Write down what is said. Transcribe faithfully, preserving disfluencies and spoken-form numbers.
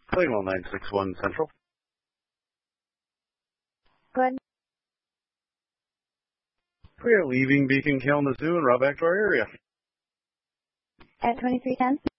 Signal nine six one Central. Good. We are leaving Beacon Kalamazoo and route back to our area. At twenty-three ten?